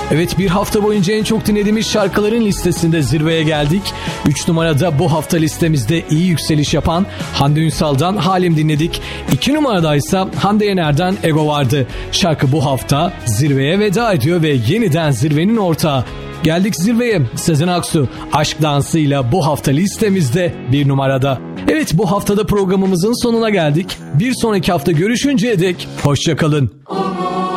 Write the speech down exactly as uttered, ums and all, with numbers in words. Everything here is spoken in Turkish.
Evet, bir hafta boyunca en çok dinlediğimiz şarkıların listesinde zirveye geldik. üç numarada bu hafta listemizde iyi yükseliş yapan Hande Ünsal'dan Halim dinledik. iki numaradaysa Hande Yener'den Ego vardı. Şarkı bu hafta zirveye veda ediyor ve yeniden zirvenin ortağı. Geldik zirveye. Sezen Aksu Aşk Dansı'yla bu hafta listemizde bir numarada. Evet, bu haftada programımızın sonuna geldik. Bir sonraki hafta görüşünceye dek hoşça kalın.